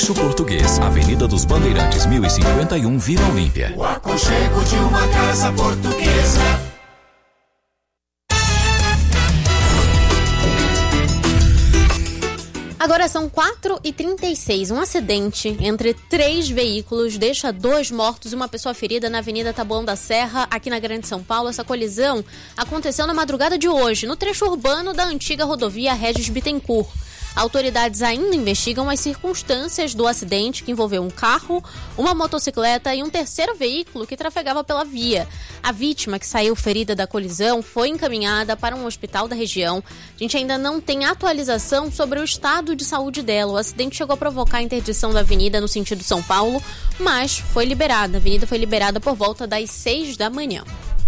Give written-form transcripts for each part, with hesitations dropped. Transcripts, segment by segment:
Edifício Português, Avenida dos Bandeirantes, 1051, Vila Olímpia. O aconchego de uma casa portuguesa. Agora são 4h36. Um acidente entre 3 veículos deixa 2 mortos e uma pessoa ferida na Avenida Taboão da Serra, aqui na Grande São Paulo. Essa colisão aconteceu na madrugada de hoje, no trecho urbano da antiga rodovia Regis Bittencourt. Autoridades ainda investigam as circunstâncias do acidente, que envolveu um carro, uma motocicleta e um terceiro veículo que trafegava pela via. A vítima, que saiu ferida da colisão, foi encaminhada para um hospital da região. A gente ainda não tem atualização sobre o estado de saúde dela. O acidente chegou a provocar a interdição da avenida no sentido São Paulo, mas foi liberada. A avenida foi liberada por volta das 6 da manhã.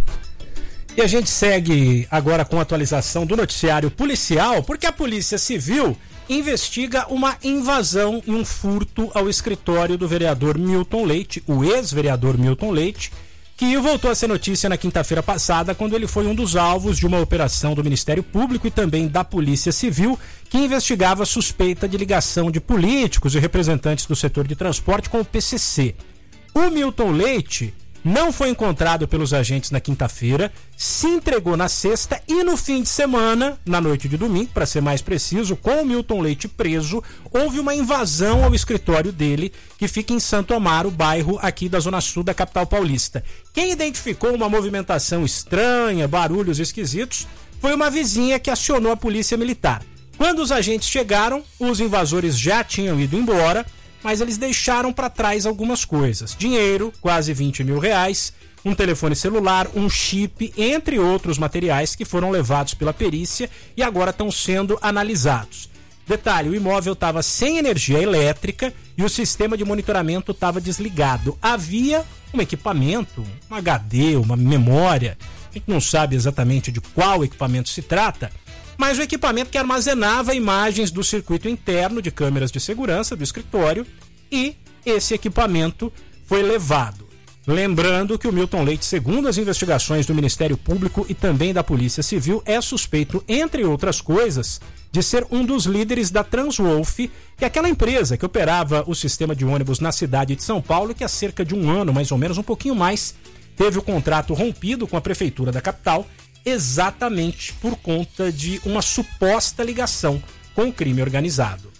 E a gente segue agora com a atualização do noticiário policial, porque a Polícia Civil investiga uma invasão e um furto ao escritório do vereador Milton Leite, o ex-vereador Milton Leite, que voltou a ser notícia na quinta-feira passada, quando ele foi um dos alvos de uma operação do Ministério Público e também da Polícia Civil, que investigava a suspeita de ligação de políticos e representantes do setor de transporte com o PCC. O Milton Leite não foi encontrado pelos agentes na quinta-feira, se entregou na sexta e no fim de semana, na noite de domingo, para ser mais preciso, com o Milton Leite preso, houve uma invasão ao escritório dele, que fica em Santo Amaro, bairro aqui da Zona Sul da capital paulista. Quem identificou uma movimentação estranha, barulhos esquisitos, foi uma vizinha que acionou a polícia militar. Quando os agentes chegaram, os invasores já tinham ido embora, mas eles deixaram para trás algumas coisas: dinheiro, quase R$20 mil, um telefone celular, um chip, entre outros materiais que foram levados pela perícia e agora estão sendo analisados. Detalhe: o imóvel estava sem energia elétrica e o sistema de monitoramento estava desligado. Havia um equipamento, um HD, uma memória, a gente não sabe exatamente de qual equipamento se trata, mas o equipamento que armazenava imagens do circuito interno de câmeras de segurança do escritório, e esse equipamento foi levado. Lembrando que o Milton Leite, segundo as investigações do Ministério Público e também da Polícia Civil, é suspeito, entre outras coisas, de ser um dos líderes da Transwolf, que é aquela empresa que operava o sistema de ônibus na cidade de São Paulo, que há cerca de um ano, mais ou menos, um pouquinho mais, teve o contrato rompido com a prefeitura da capital, exatamente por conta de uma suposta ligação com o crime organizado.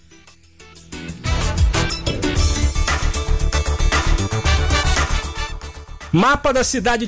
Mapa da cidade